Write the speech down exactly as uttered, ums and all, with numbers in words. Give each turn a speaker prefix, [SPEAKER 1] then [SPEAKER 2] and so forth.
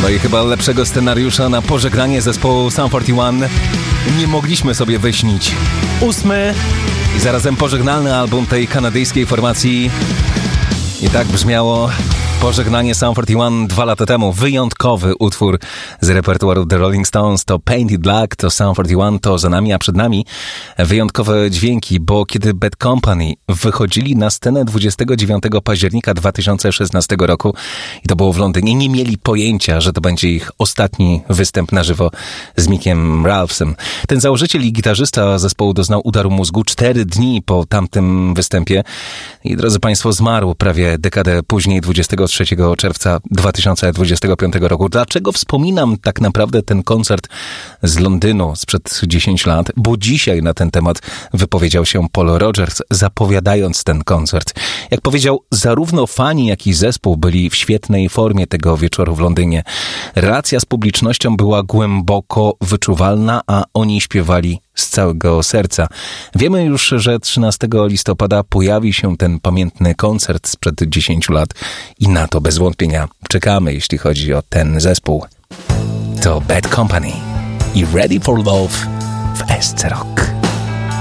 [SPEAKER 1] No i chyba lepszego scenariusza na pożegnanie zespołu Sum czterdzieści jeden nie mogliśmy sobie wyśnić. Ósmy i zarazem pożegnalny album tej kanadyjskiej formacji. I tak brzmiało pożegnanie Sum czterdzieści jeden dwa lata temu. Wyjątkowy utwór z repertuaru The Rolling Stones. To Painted Black, to Sum czterdzieści jeden, to za nami, a przed nami wyjątkowe dźwięki, bo kiedy Bad Company wychodzili na scenę dwudziestego dziewiątego października dwa tysiące szesnastego roku i to było w Londynie, nie mieli pojęcia, że to będzie ich ostatni występ na żywo z Mickiem Ralphsem. Ten założyciel i gitarzysta zespołu doznał udaru mózgu cztery dni po tamtym występie i, drodzy Państwo, zmarł prawie dekadę później, dwudziestego trzeciego czerwca dwa tysiące dwudziestego piątego roku. Dlaczego wspominam tak naprawdę ten koncert z Londynu sprzed dziesięciu lat? Bo dzisiaj na ten temat wypowiedział się Paul Rodgers, zapowiadając ten koncert. Jak powiedział, zarówno fani, jak i zespół byli w świetnej formie tego wieczoru w Londynie. Relacja z publicznością była głęboko wyczuwalna, a oni śpiewali z całego serca. Wiemy już, że trzynastego listopada pojawi się ten pamiętny koncert sprzed dziesięciu lat i na to bez wątpienia czekamy, jeśli chodzi o ten zespół. To Bad Company i Ready for Love w S C Rock.